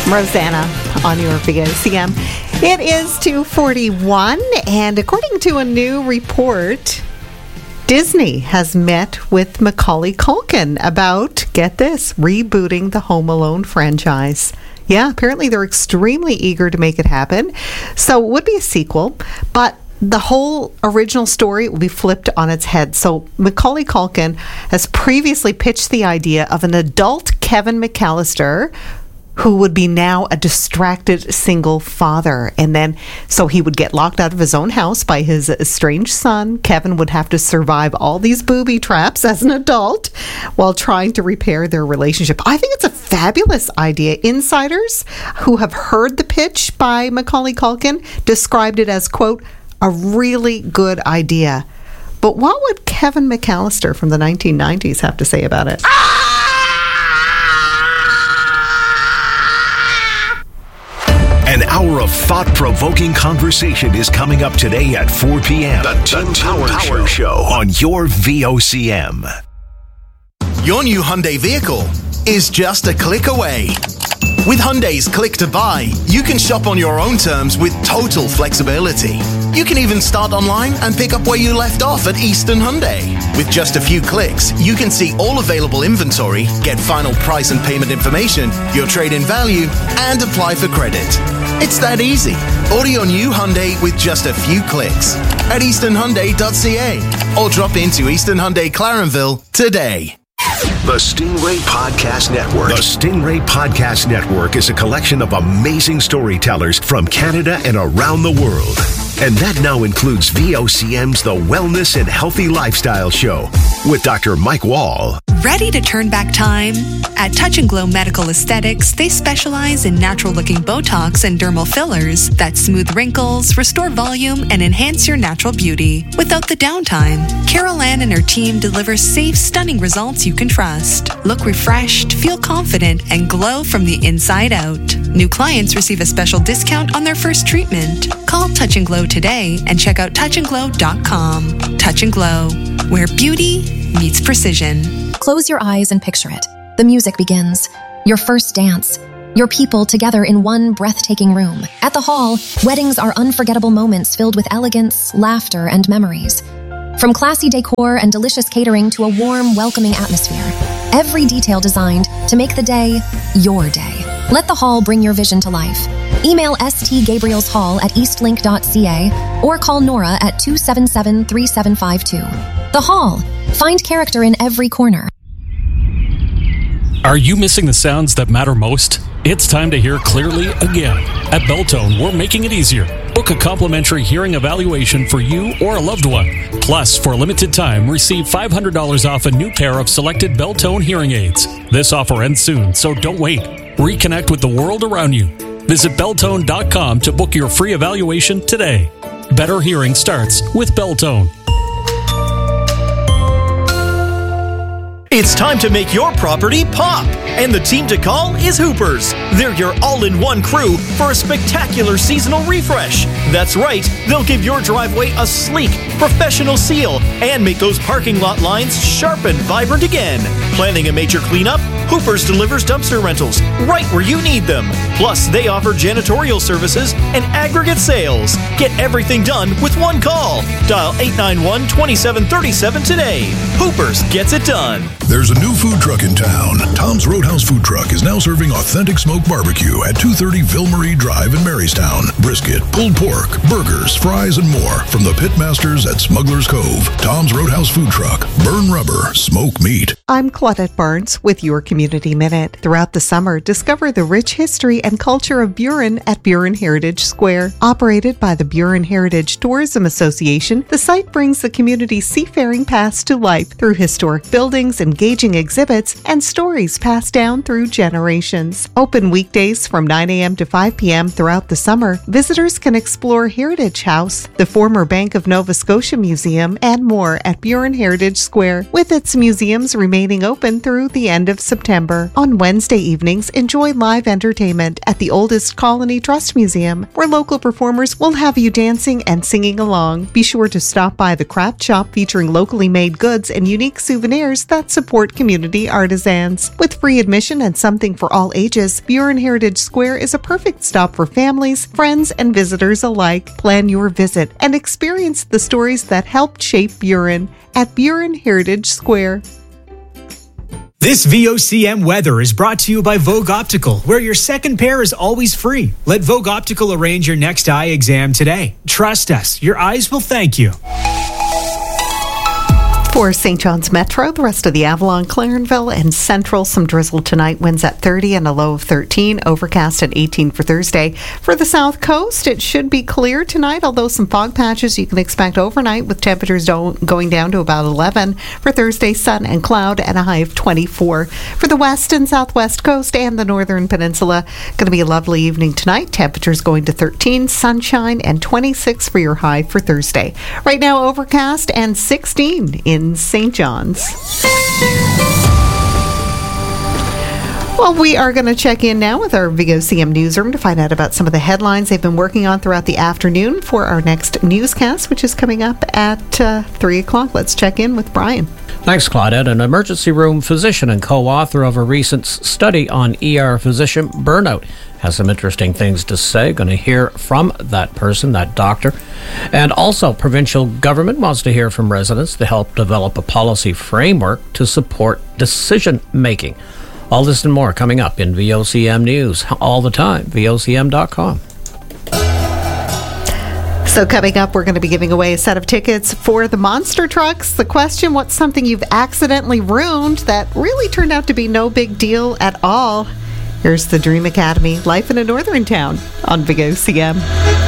Rosanna on your VOCM. It is 2:41, and according to a new report, Disney has met with Macaulay Culkin about, get this, rebooting the Home Alone franchise. Yeah, apparently they're extremely eager to make it happen. So it would be a sequel, but the whole original story will be flipped on its head. So Macaulay Culkin has previously pitched the idea of an adult Kevin McAllister who would be now a distracted single father. And then, so he would get locked out of his own house by his estranged son. Kevin would have to survive all these booby traps as an adult while trying to repair their relationship. I think it's a fabulous idea. Insiders who have heard the pitch by Macaulay Culkin described it as, quote, a really good idea. But what would Kevin McAllister from the 1990s have to say about it? An hour of thought-provoking conversation is coming up today at 4 p.m. The Tim Power Show on your VOCM. Your new Hyundai vehicle is just a click away. With Hyundai's Click to Buy, you can shop on your own terms with total flexibility. You can even start online and pick up where you left off at Eastern Hyundai. With just a few clicks, you can see all available inventory, get final price and payment information, your trade-in value, and apply for credit. It's that easy. Order your new Hyundai with just a few clicks at easternhyundai.ca or drop into Eastern Hyundai Clarenville today. The Stingray Podcast Network. The Stingray Podcast Network is a collection of amazing storytellers from Canada and around the world. And that now includes VOCM's The Wellness and Healthy Lifestyle Show with Dr. Mike Wall. Ready to turn back time? At Touch and Glow Medical Aesthetics, they specialize in natural-looking Botox and dermal fillers that smooth wrinkles, restore volume, and enhance your natural beauty without the downtime. Carol Ann and her team deliver safe, stunning results you can trust. Look refreshed, feel confident, and glow from the inside out. New clients receive a special discount on their first treatment. Call Touch and Glow today and check out touchandglow.com. Touch and Glow, where beauty meets precision. Close your eyes and picture it. The music begins. Your first dance. Your people together in one breathtaking room. At the Hall, weddings are unforgettable moments filled with elegance, laughter, and memories. From classy decor and delicious catering to a warm, welcoming atmosphere. Every detail designed to make the day your day. Let the Hall bring your vision to life. Email stgabrielshall@eastlink.ca or call Nora at 277-3752. The Hall. Find character in every corner. Are you missing the sounds that matter most? It's time to hear clearly again. At Beltone, we're making it easier. Book a complimentary hearing evaluation for you or a loved one. Plus, for a limited time, receive $500 off a new pair of selected Beltone hearing aids. This offer ends soon, so don't wait. Reconnect with the world around you. Visit Beltone.com to book your free evaluation today. Better hearing starts with Beltone. It's time to make your property pop, and the team to call is Hoopers. They're your all-in-one crew for a spectacular seasonal refresh. That's right, they'll give your driveway a sleek, professional seal and make those parking lot lines sharp and vibrant again. Planning a major cleanup? Hoopers delivers dumpster rentals right where you need them. Plus, they offer janitorial services and aggregate sales. Get everything done with one call. Dial 891-2737 today. Hoopers gets it done. There's a new food truck in town. Tom's Roadhouse Food Truck is now serving authentic smoked barbecue at 230 Ville-Marie Drive in Marystown. Brisket, pulled pork, burgers, fries, and more from the pitmasters at Smuggler's Cove. Tom's Roadhouse Food Truck. Burn rubber, smoke meat. I'm Claudette Barnes with your Community Minute. Throughout the summer, discover the rich history and culture of Burin at Burin Heritage Square. Operated by the Burin Heritage Tourism Association, the site brings the community's seafaring past to life through historic buildings, engaging exhibits, and stories passed down through generations. Open weekdays from 9 a.m. to 5 p.m. throughout the summer, visitors can explore Heritage House, the former Bank of Nova Scotia Museum, and more at Burin Heritage Square. With its museums remaining remaining open through the end of September. On Wednesday evenings, enjoy live entertainment at the oldest Colony Trust Museum, where local performers will have you dancing and singing along. Be sure to stop by the craft shop featuring locally made goods and unique souvenirs that support community artisans. With free admission and something for all ages, Buren Heritage Square is a perfect stop for families, friends, and visitors alike. Plan your visit and experience the stories that helped shape Buren at Buren Heritage Square. This VOCM weather is brought to you by Vogue Optical, where your second pair is always free. Let Vogue Optical arrange your next eye exam today. Trust us, your eyes will thank you. For St. John's Metro, the rest of the Avalon, Clarenville, and Central, some drizzle tonight. Winds at 30 and a low of 13. Overcast at 18 for Thursday. For the South Coast, it should be clear tonight, although some fog patches you can expect overnight, with temperatures going down to about 11. For Thursday, sun and cloud and a high of 24. For the West and Southwest Coast and the Northern Peninsula, going to be a lovely evening tonight. Temperatures going to 13, sunshine, and 26 for your high for Thursday. Right now, overcast and 16 in St. John's. Well, we are going to check in now with our VOCM newsroom to find out about some of the headlines they've been working on throughout the afternoon for our next newscast, which is coming up at 3 o'clock. Let's check in with Brian. Thanks, Claudette. An emergency room physician and co-author of a recent study on ER physician burnout has some interesting things to say. Going to hear from that person, that doctor. And also, provincial government wants to hear from residents to help develop a policy framework to support decision making. All this and more coming up in VOCM News all the time, VOCM.com. So coming up, we're going to be giving away a set of tickets for the Monster Trucks. The question, what's something you've accidentally ruined that really turned out to be no big deal at all? Here's the Dream Academy, Life in a Northern Town on VOCM.